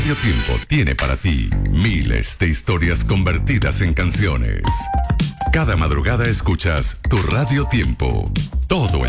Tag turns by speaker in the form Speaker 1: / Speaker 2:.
Speaker 1: Radio Tiempo tiene para ti miles de historias convertidas en canciones. Cada madrugada escuchas tu Radio Tiempo. Todo el